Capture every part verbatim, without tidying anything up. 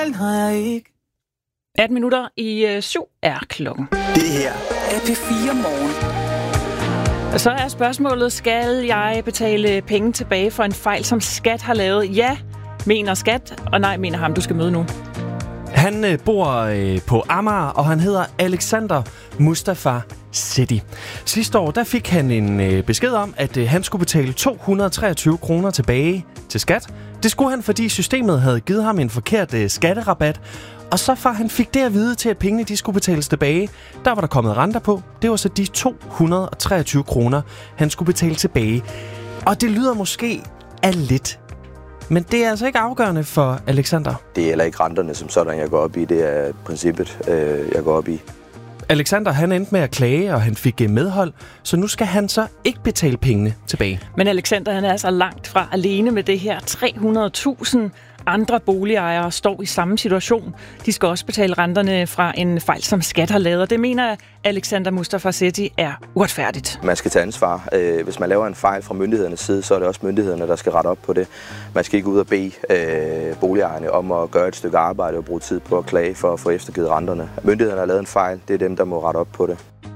atten minutter i øh, syv er klokken. Det her er P fire Morgen. Og så er spørgsmålet, skal jeg betale penge tilbage for en fejl, som Skat har lavet? Ja, mener Skat, og nej, mener ham, du skal møde nu. Han øh, bor øh, på Amager, og han hedder Alexander Mustafa Seti. Sidste år der fik han en øh, besked om, at øh, han skulle betale to hundrede og treogtyve kroner tilbage til Skat. Det skulle han, fordi systemet havde givet ham en forkert øh, skatterabat. Og så fra han fik det at vide til, at pengene de skulle betales tilbage, der var der kommet renter på. Det var så de to hundrede og treogtyve kroner, han skulle betale tilbage. Og det lyder måske af lidt. Men det er altså ikke afgørende for Alexander. Det er heller ikke renterne som sådan, jeg går op i. Det er princippet, øh, jeg går op i. Alexander han endte med at klage, og han fik medhold, så nu skal han så ikke betale pengene tilbage. Men Alexander han er altså langt fra alene med det her. tre hundrede tusind andre boligejere står i samme situation. De skal også betale renterne fra en fejl, som Skat har lavet. Det mener Alexander Mustafa Seti er uretfærdigt. Man skal tage ansvar. Hvis man laver en fejl fra myndighedernes side, så er det også myndighederne, der skal rette op på det. Man skal ikke ud og bede øh, boligejerne om at gøre et stykke arbejde og bruge tid på at klage for at få eftergivet renterne. Myndighederne har lavet en fejl. Det er dem, der må rette op på det.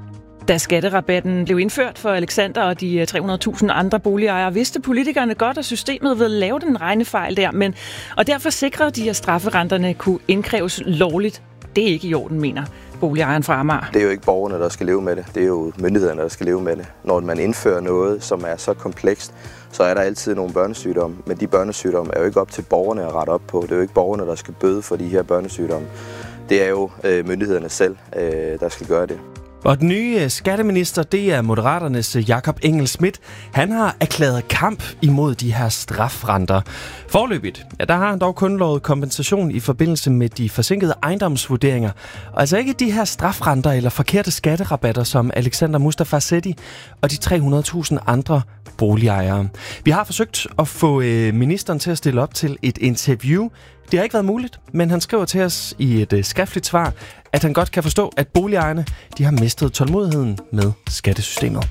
Da skatterabatten blev indført for Alexander og de tre hundrede tusind andre boligejere, vidste politikerne godt, at systemet ville lave den regnefejl der, men, og derfor sikrede de, at strafferenterne kunne indkræves lovligt. Det er ikke i orden, mener boligejeren fra Amager. Det er jo ikke borgerne, der skal leve med det. Det er jo myndighederne, der skal leve med det. Når man indfører noget, som er så komplekst, så er der altid nogle børnesygdomme. Men de børnesygdomme er jo ikke op til borgerne at rette op på. Det er jo ikke borgerne, der skal bøde for de her børnesygdomme. Det er jo øh, myndighederne selv, øh, der skal gøre det. Og den nye skatteminister, det er Moderaternes Jakob Engel-Schmidt. Han har erklæret kamp imod de her strafrenter. Forløbigt, ja, der har han dog kun lovet kompensation i forbindelse med de forsinkede ejendomsvurderinger. Og altså ikke de her strafrenter eller forkerte skatterabatter, som Alexander Mustafa Seti og de tre hundrede tusind andre boligejere. Vi har forsøgt at få øh, ministeren til at stille op til et interview. Det har ikke været muligt, men han skriver til os i et øh, skriftligt svar, at han godt kan forstå, at boligejerne de har mistet tålmodigheden med skattesystemet.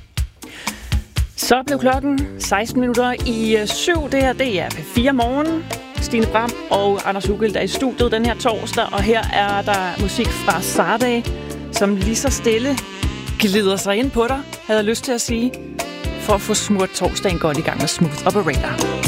Så blev klokken seksten minutter i syv. Det her, det er P fire Morgen. Stine Bram og Anders Ugilt er i studiet den her torsdag, og her er der musik fra Sade, som lige så stille glider sig ind på dig, havde jeg lyst til at sige, for at få smurt torsdagen godt i gang med Smooth Operator.